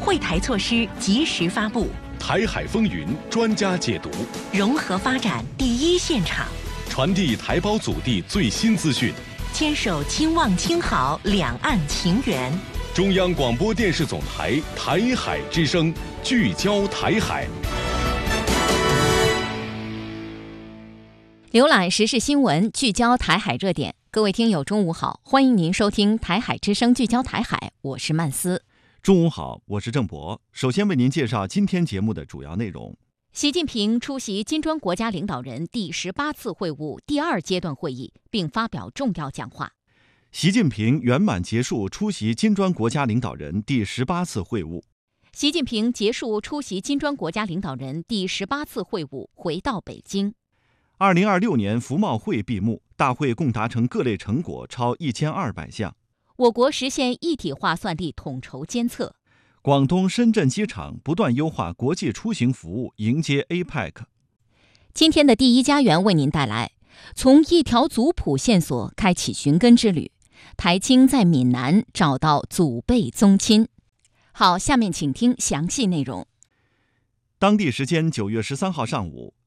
惠台措施及时发布， 台海风云专家解读， 融合发展第一现场， 传递台胞祖地最新资讯， 牵手亲望亲好两岸情缘。 中央广播电视总台台海之声，聚焦台海。 浏览时事新闻，聚焦台海热点。各位听友中午好，欢迎您收听台海之声聚焦台海，我是曼斯。 中午好，我是郑博。首先为您介绍今天节目的主要内容。 习近平出席金砖国家领导人第18次会晤第2阶段会议，并发表重要讲话。 习近平圆满结束出席金砖国家领导人第18次会晤。 习近平结束出席金砖国家领导人第18次会晤，回到北京。 2026年服贸会闭幕，大会共达成各类成果超1200项。 我国实现一体化算力统筹监测。 广东深圳机场不断优化国际出行服务，迎接 APEC。 今天的第一家园为您带来从一条族谱线索开启寻根之旅，台青在闽南找到祖辈宗亲。好，下面请听详细内容。 当地时间9月13号上午，